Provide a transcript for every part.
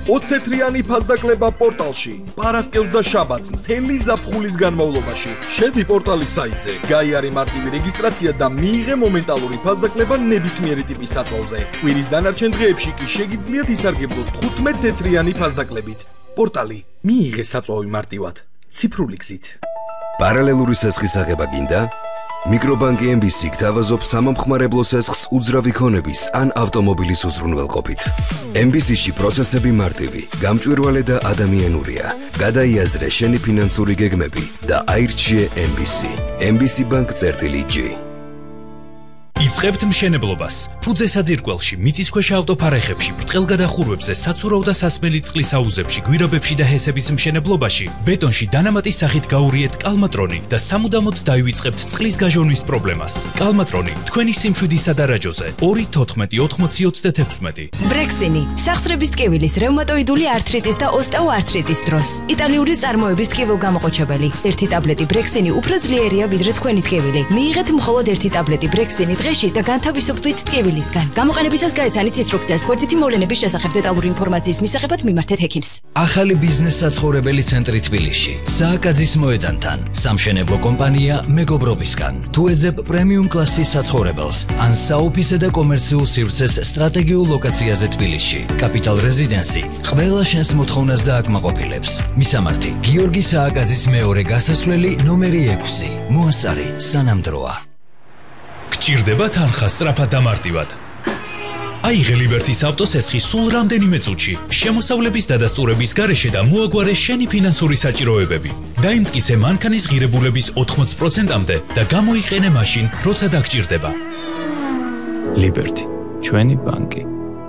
20 ფასდაკლება პორტალში. პარასკევს და შაბათს მთელი ზაფხულის განმავლობაში. შედი პორტალის საიტზე, გაიარე მარტივი რეგისტრაცია და მიიღე მომენტალური ფასდაკლება ნებისმიერი ტიპის საწოლზე. კვირის დანარჩენ დღეებში კი შეგიძლიათ ისარგებლოთ 15 თეთრიანი ფასდაკლებით. პორტალი მიიღე საწვავი მარტივად. ციფრული გზით. პარალელური სესხის აღება გინდა? მიკრობანკი MBC გთავაზობს სამომხმარებლო სესხს უძრავი ქონების ან ავტომობილის უზრუნველყოფით. MBC-ში პროცესები მარტივი, გამჭვირვალე და ადამიანურია. გადაიაზრე შენი ფინანსური გეგმები და აირჩიე MBC. MBC Bank-G. იწყებთ მშენებლობას. ფუძე საძირკველში, მიწისქვეშა ავტოფარეხებში, ბრტყელგადახურვებზე, საცურავ და სასმელი წყლის აუზებში, გვირაბებში და ჰესების მშენებლობაში, ბეტონში დანამატის სახით გაურიეთ კალმატრონი და სამუდამოდ დაივიწყებთ წყლის გაჟონვის პრობლემას. კალმატრონი თქვენი სიმშვიდისა და რაჯოზე 2-14-80-36. ბრექსინი, სახსრების ტკივილის, რევმატოიდული ართრიტის და ოსტეოართრიტის დროს. იტალიური წარმოების ტკივილგამოყოჩებელი. ერთი ტაბლეტი ბრექსინი უფრო ძლიერია ვიდრე თქვენი ტკივილი. მიიღეთ მხოლოდ ერთი ტაბლეტი ბრექსინი დღეში და განთავისუფლდით ტკივილისგან. გამოყენებისას გაეცანით ინსტრუქციას გვერდითი მოვლენების შესახებ დეტალური ინფორმაციის მისაღებად მიმართეთ ჰექიმს. ახალი ბიზნეს საცხოვრებელი ცენტრი თბილისში. სააკაძის მოედანთან. სამშენებლო კომპანია მეგობრობისგან. თუ ეძებ პრემიუმ კლასის საცხოვრებელს ან საოფისე და კომერციულ სივრცეს სტრატეგიულ ლოკაციაზე თბილისში. კაპიტალ რეზიდენსი ყველა შენს მოთხოვნას დააკმაყოფილებს. მისამართი გიორგი სააკაძის მეორე გასასვლელი ნომერი 6. მოასწარი სანამდროა. გჭირდება თანხა სწრაფად და მარტივად. აიღე ლიბერტის ავტოსესხი სულ რამდენიმე წუთში, შემოსავლების დადასტურების გარეშე და მოაგვარე შენი ფინანსური საჭიროებები. დაიმტკიცე მანქანის ღირებულების 80%-მდე და გამოიყენე მაშინ, როცა დაგჭირდება. ლიბერტი, ჩვენი ბანკი.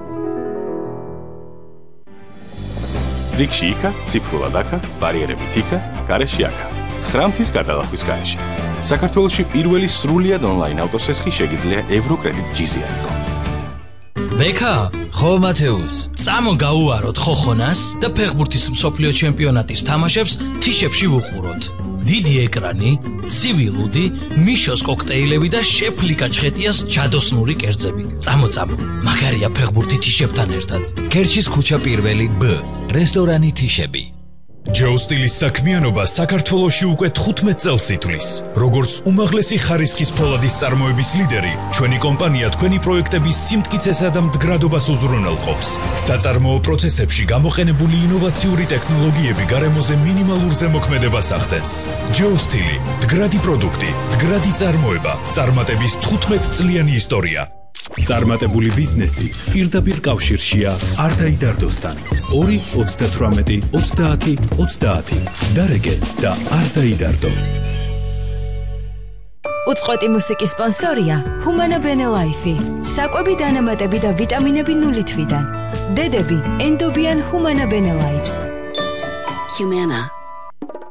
რიგში იქა, ციფრულად აქა, ბარიერებით იქა, გარეშე აქა. 9 მთის გადალახვის გარეშე. საქართველოში პირველი სრულიად ონლაინ ავტოსესხი შეგიძლია ევროკრედიტ G-ზე აიღო. ბექა, ხო მათეუს, წამო გაუვაროთ ხოხონას და ფეხბურთის მსოფლიო ჩემპიონატის თამაშებს თიშებში ვუყუროთ. დიდი ეკრანი, ცივი ლუდი, მიშოს კოქტეილები და შეფლიკა ჩხეტიას ჯადოსნური კერძები. წამო, მაგარია ფეხბურთი თიშებთან ერთად. კერჩის ქუჩა პირველი B, რესტორანი თიშები. ჯეოსტილის საქმიანობა საქართველოში უკვე 15 წელს ითვლის. როგორც უმაღლესი ხარისხის ფოლადის წარმოების ლიდერი, ჩვენი კომპანია თქვენი პროექტების სიმტკიცესა და მდგრადობას უზრუნველყოფს. საწარმოო პროცესებში გამოყენებული ინოვაციური ტექნოლოგიები გარემოზე მინიმალურ ზემოქმედებას ახდენს. ჯეოსტილი, მდგრადი პროდუქტი, მდგრადი წარმოება, წარმატების 15 წლიანი ისტორია. წარმატებული ბიზნესი პირდაპირ კავშირშია არტაიდარდოსთან. 2-38-30-30 დარეგე და არტაიდარდო. უწყვეტი მუსიკის სპონსორია ჰუმანა ბენელაიფი. საკვები დანამატები და ვიტამინები 0 თვიდან. დედები ენდობიან ჰუმანა ბენელაიფს. Humana.